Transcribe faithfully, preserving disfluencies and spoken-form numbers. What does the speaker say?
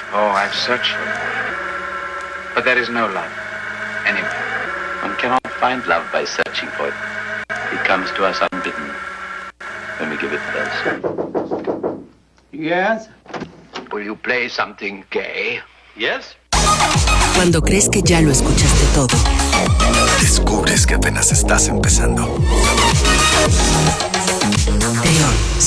Oh, I've searched for it. But there is no love anywhere. One cannot find love by searching for it. It comes to us unbidden when we give it first. Yes? Will you play something gay? Yes? Cuando crees que ya lo escuchaste todo, descubres que apenas estás empezando. Teo